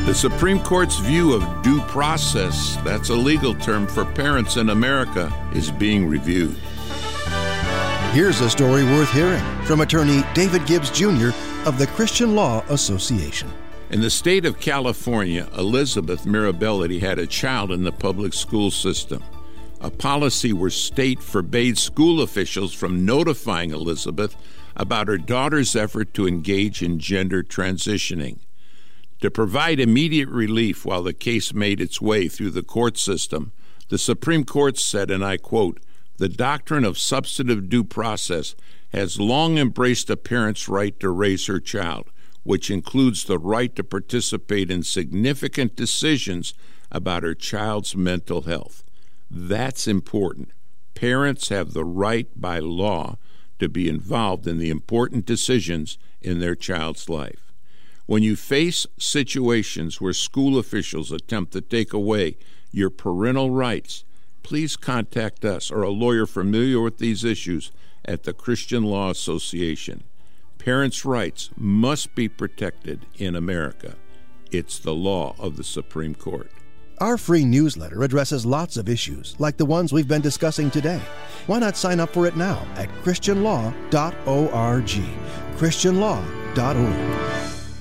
The Supreme Court's view of due process, that's a legal term for parents in America, is being reviewed. Here's a story worth hearing from attorney David Gibbs Jr. of the Christian Law Association. In the state of California, Elizabeth Mirabelli had a child in the public school system. A policy where state forbade school officials from notifying Elizabeth about her daughter's effort to engage in gender transitioning. To provide immediate relief while the case made its way through the court system, the Supreme Court said, and I quote, "The doctrine of substantive due process has long embraced a parent's right to raise her child, which includes the right to participate in significant decisions about her child's mental health." That's important. Parents have the right by law to be involved in the important decisions in their child's life. When you face situations where school officials attempt to take away your parental rights, please contact us or a lawyer familiar with these issues at the Christian Law Association. Parents' rights must be protected in America. It's the law of the Supreme Court. Our free newsletter addresses lots of issues like the ones we've been discussing today. Why not sign up for it now at christianlaw.org? christianlaw.org.